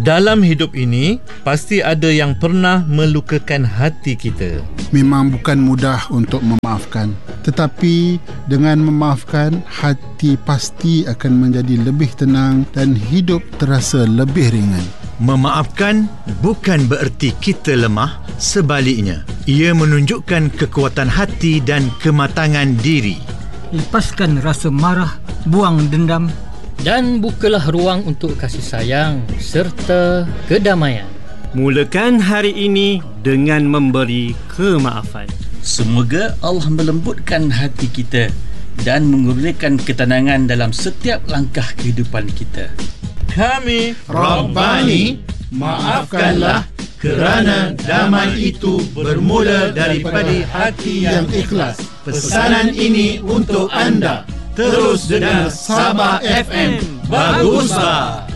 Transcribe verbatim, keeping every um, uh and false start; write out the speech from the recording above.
Dalam hidup ini, pasti ada yang pernah melukakan hati kita. Memang bukan mudah untuk memaafkan. Tetapi dengan memaafkan, hati pasti akan menjadi lebih tenang dan hidup terasa lebih ringan. Memaafkan bukan bererti kita lemah. Sebaliknya, ia menunjukkan kekuatan hati dan kematangan diri. Lepaskan rasa marah, buang dendam, dan bukalah ruang untuk kasih sayang serta kedamaian. Mulakan hari ini dengan memberi kemaafan. Semoga Allah melembutkan hati kita dan mengurniakan ketenangan dalam setiap langkah kehidupan kita. Kami Rabbani, maafkanlah kerana damai itu bermula daripada hati yang ikhlas. Pesanan ini untuk anda. Terus dengar Sabah F M. Baguslah.